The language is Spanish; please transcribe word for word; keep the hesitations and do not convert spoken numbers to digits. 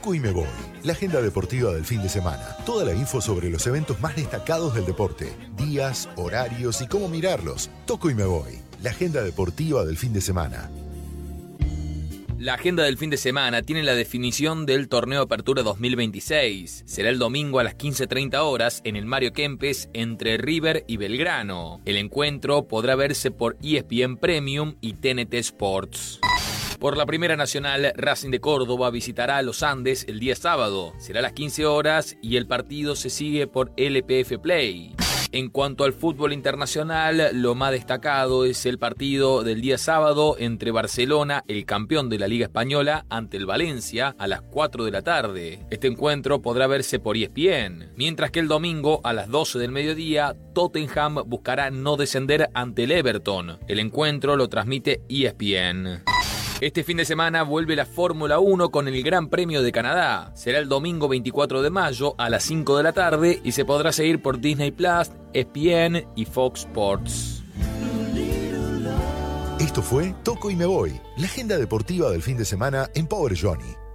Toco y me voy. La agenda deportiva del fin de semana. Toda la info sobre los eventos más destacados del deporte. Días, horarios y cómo mirarlos. Toco y me voy. La agenda deportiva del fin de semana. La agenda del fin de semana tiene la definición del Torneo Apertura dos mil veintiséis. Será el domingo a las quince treinta horas en el Mario Kempes entre River y Belgrano. El encuentro podrá verse por E S P N Premium y T N T Sports. Por la Primera Nacional, Racing de Córdoba visitará a los Andes el día sábado. Será a las quince horas y el partido se sigue por L P F Play. En cuanto al fútbol internacional, lo más destacado es el partido del día sábado entre Barcelona, el campeón de la Liga Española, ante el Valencia a las cuatro de la tarde. Este encuentro podrá verse por E S P N. Mientras que el domingo a las doce del mediodía, Tottenham buscará no descender ante el Everton. El encuentro lo transmite E S P N. Este fin de semana vuelve la Fórmula uno con el Gran Premio de Canadá. Será el domingo veinticuatro de mayo a las cinco de la tarde y se podrá seguir por Disney Plus, E S P N y Fox Sports. Esto fue Toco y me voy, la agenda deportiva del fin de semana en Power Johnny.